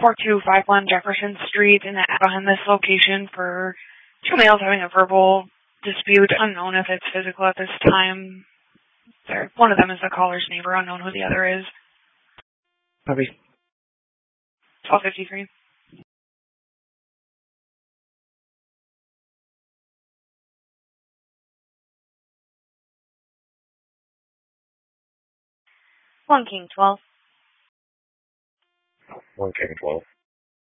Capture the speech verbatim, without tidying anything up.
four two five one Jefferson Street in the behind this location for two males having a verbal dispute. Unknown if it's physical at this time. There, one of them is the caller's neighbor. Unknown who the other is. Copy. twelve fifty-three. One King twelve. One King twelve.